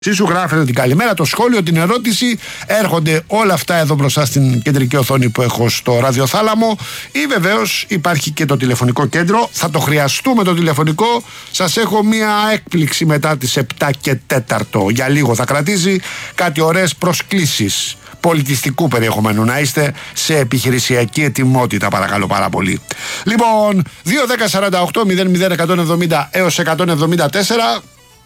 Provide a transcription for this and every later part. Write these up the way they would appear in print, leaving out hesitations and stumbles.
Σου γράφετε την καλημέρα, το σχόλιο, την ερώτηση. Έρχονται όλα αυτά εδώ μπροστά στην κεντρική οθόνη που έχω στο ραδιοθάλαμο. Ή βεβαίως υπάρχει και το τηλεφωνικό κέντρο. Θα το χρειαστούμε το τηλεφωνικό. Σας έχω μία έκπληξη μετά τις 7 και 4. Για λίγο θα κρατήσει κάτι ωραίες προσκλήσεις πολιτιστικού περιεχομένου. Να είστε σε επιχειρησιακή ετοιμότητα, παρακαλώ πάρα πολύ. Λοιπόν, 2-10-48-00-170 έως 174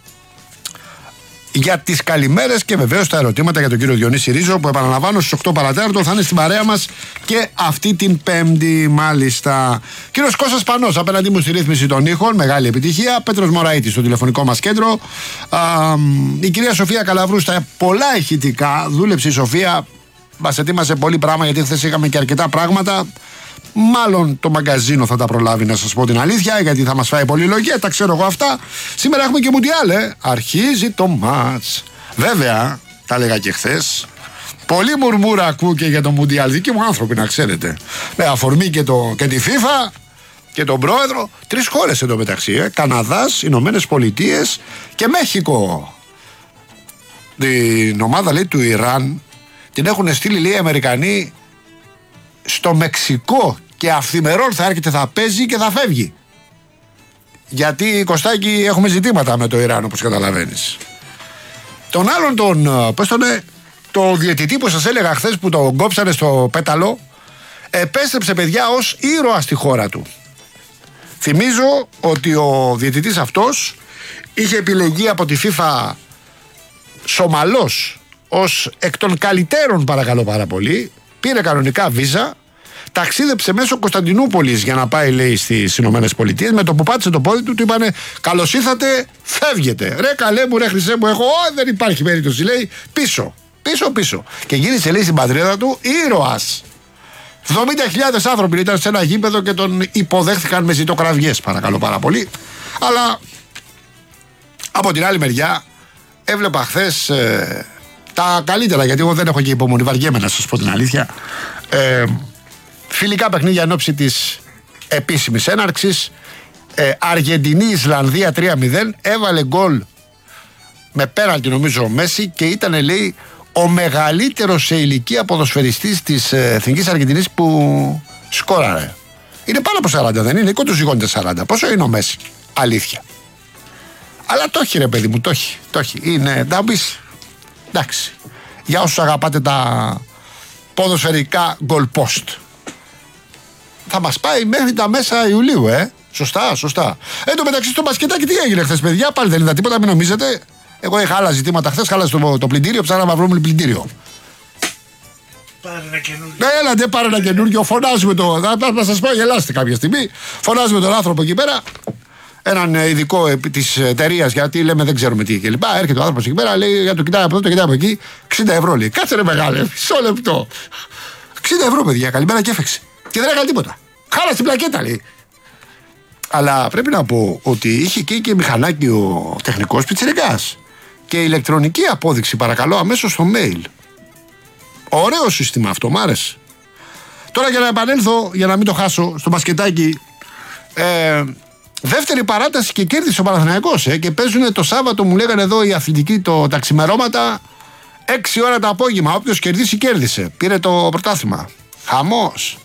για τις καλημέρες και βεβαίως τα ερωτήματα για τον κύριο Διονύση Ρίζο, που επαναλαμβάνω στις 8 παρατέταρτο θα είναι στην παρέα μας και αυτή την Πέμπτη, μάλιστα. Κύριος Κώστας Πανός απέναντί μου στη ρύθμιση των ήχων, μεγάλη επιτυχία. Πέτρος Μωραΐτης στο τηλεφωνικό μας κέντρο. Η κυρία Σοφία Καλαβρού στα πολλά ηχητικά. Δούλεψε η Σοφία, μας ετοίμασε πολύ πράγμα, γιατί χθες είχαμε και αρκετά πράγματα. Μάλλον το μαγκαζίνο θα τα προλάβει, να σας πω την αλήθεια, γιατί θα μας φάει πολύ λογία, τα ξέρω εγώ αυτά. Σήμερα έχουμε και Μουντιάλ, αρχίζει το μάτς. Βέβαια, τα έλεγα και χθες, πολύ μουρμούρα ακούω και για το Μουντιάλ. Δικοί μου άνθρωποι, να ξέρετε. Με αφορμή και τη FIFA και τον πρόεδρο. 3 χώρες εντωμεταξύ, Καναδάς, Ηνωμένες Πολιτείες και Μέχικο. Την ομάδα, λέει, του Ιράν την έχουν στείλει, λέει, οι Αμερικανοί στο Μεξικό και αυθημερών θα έρχεται, θα παίζει και θα φεύγει. Γιατί, Κωστάκη, έχουμε ζητήματα με το Ιράν, όπως καταλαβαίνεις. Τον άλλον το διαιτητή που σας έλεγα χθες, που τον κόψανε στο πέταλο, επέστρεψε, παιδιά, ως ήρωα στη χώρα του. Θυμίζω ότι ο διαιτητής αυτός είχε επιλεγεί από τη FIFA Σομαλός ως εκ των καλυτέρων, παρακαλώ πάρα πολύ. Πήρε κανονικά βίζα, ταξίδεψε μέσω Κωνσταντινούπολης για να πάει, λέει, στις Ηνωμένες Πολιτείες. Με το που πάτησε το πόδι του, του είπανε καλώς ήρθατε, φεύγετε. Ρε καλέ μου, ρε χρυσέ μου, δεν υπάρχει περίπτωση, λέει, πίσω. Και γύρισε, λέει, στην πατρίδα του ήρωας. 70.000 άνθρωποι ήταν σε ένα γήπεδο και τον υποδέχθηκαν με ζητοκραυγές, παρακαλώ πάρα πολύ. Αλλά από την άλλη μεριά έβλεπα χθες τα καλύτερα, γιατί εγώ δεν έχω και υπομονή, βαριέμαι να σας πω την αλήθεια. Φιλικά παιχνίδια εν ώψη της επίσημης έναρξης. Αργεντινή-Ισλανδία 3-0. Έβαλε γκολ με πέναλτι, νομίζω, ο Μέση, και ήταν, λέει, ο μεγαλύτερος σε ηλικία ποδοσφαιριστής της Εθνικής Αργεντινής που σκόραρε. Είναι πάνω από 40, δεν είναι? Κόντως ζυγώνεται 40. Πόσο είναι ο Μέση? Αλήθεια. Αλλά το έχει, ρε παιδί μου, το έχει. Είναι, θα πεις, εντάξει, για όσους αγαπάτε τα ποδοσφαιρικά goal post. Θα μας πάει μέχρι τα μέσα Ιουλίου, Σωστά. Εν τω μεταξύ στο μπασκετάκι τι έγινε χθες, παιδιά? Πάλι δεν είδα τίποτα, μην νομίζετε. Εγώ είχα άλλα ζητήματα χθες, χάλασε το πλυντήριο, ψάχναμε να βρούμε πλυντήριο. Πάρε ένα καινούργιο. Έλατε, πάρε ένα καινούργιο, φωνάζουμε θα σας πω, γελάστε κάποια στιγμή. Φωνάζουμε τον άνθρωπο εκεί πέρα, έναν ειδικό της εταιρείας, γιατί λέμε δεν ξέρουμε τι κλπ. Έρχεται ο άνθρωπος εκεί πέρα, λέει, για το κοιτάει από εδώ, το κοιτάει από εκεί, 60 ευρώ, λέει. Κάτσε, ρε μεγάλε, μισό λεπτό. 60 ευρώ, παιδιά, καλημέρα, και έφεξε. Και δεν έκανε τίποτα. Χάλασε την πλακέτα, λέει. Αλλά πρέπει να πω ότι είχε και μηχανάκι ο τεχνικός πιτσιρικάς. Και ηλεκτρονική απόδειξη, παρακαλώ, αμέσως στο mail. Ωραίο σύστημα αυτό, μ' άρεσε. Τώρα, για να επανέλθω, για να μην το χάσω, στο μπασκετάκι. Δεύτερη παράταση και κέρδισε ο Παναθηναϊκός, και παίζουν το Σάββατο, μου λέγανε εδώ οι αθλητικοί, τα ξημερώματα, 6 ώρα το απόγευμα. Όποιος κερδίσει, κέρδισε. Πήρε το πρωτάθλημα. Χαμός.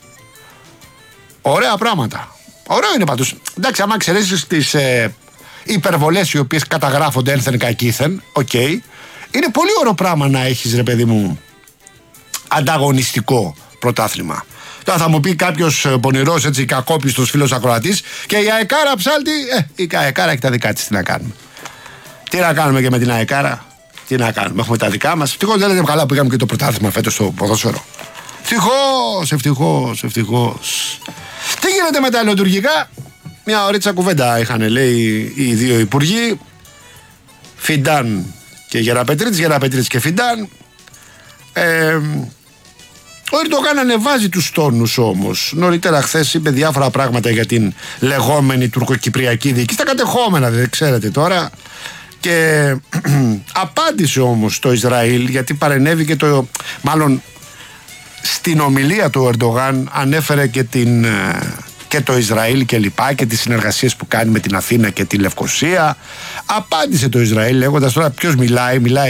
Ωραία πράγματα. Ωραίο είναι πάντως. Εντάξει, άμα εξαιρέσεις τις υπερβολές οι οποίες καταγράφονται ένθεν κακήθεν, είναι πολύ ωραίο πράγμα να έχεις, ρε παιδί μου, ανταγωνιστικό πρωτάθλημα. Τώρα θα μου πει κάποιος πονηρός, έτσι, κακόπιστος φίλος ακροατής, και η αεκάρα ψάλτη, η αεκάρα έχει τα δικά της, τι να κάνουμε. Τι να κάνουμε και με την αεκάρα, τι να κάνουμε, έχουμε τα δικά μας. Ευτυχώς δεν λέτε καλά που είχαμε και το πρωτάθλημα φέτος στο ποδόσφαιρο. Ευτυχώς. Τι γίνεται με τα ελληνοτουρκικά? Μια ωρίτσα κουβέντα είχαν, λέει, οι δύο υπουργοί, Φιντάν και Γεραπετρίτης και Φιντάν. Ο Ερντογάν ανεβάζει τους τόνους όμως. Νωρίτερα χθες είπε διάφορα πράγματα για την λεγόμενη τουρκοκυπριακή διοίκηση, τα κατεχόμενα, δεν ξέρετε τώρα. Και απάντησε όμως το Ισραήλ, γιατί παρενέβηκε μάλλον στην ομιλία του Ερντογάν ανέφερε και και το Ισραήλ και λοιπά και τις συνεργασίες που κάνει με την Αθήνα και τη Λευκοσία. Απάντησε το Ισραήλ λέγοντας τώρα ποιος μιλάει